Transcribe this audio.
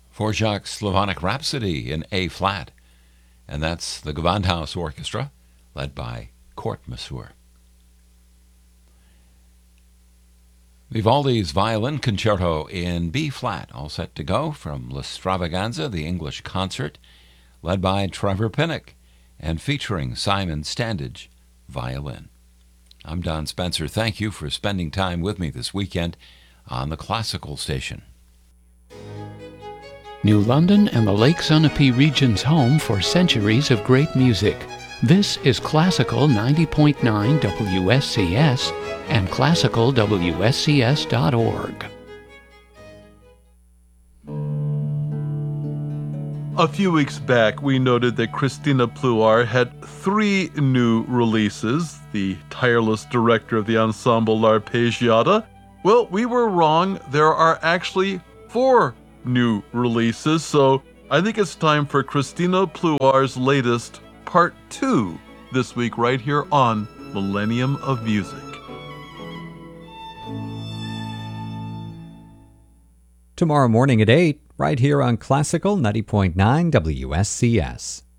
Dvorak's Slavonic Rhapsody in A-flat, and that's the Gewandhaus Orchestra, led by Court Masur. Vivaldi's Violin Concerto in B-flat, all set to go from L'Stravaganza, the English Concert, led by Trevor Pinnock, and featuring Simon Standage, violin. I'm Don Spencer. Thank you for spending time with me this weekend on the Classical Station. New London and the Lake Sunapee region's home for centuries of great music. This is Classical 90.9 WSCS and classicalwscs.org. A few weeks back, we noted that Christina Pluhar had 3 new releases, the tireless director of the ensemble L'Arpeggiata. Well, we were wrong. There are actually 4 new releases, so I think it's time for Christina Pluhar's latest, Part 2, this week right here on Millennium of Music. Tomorrow morning at 8, right here on Classical 90.9 WSCS.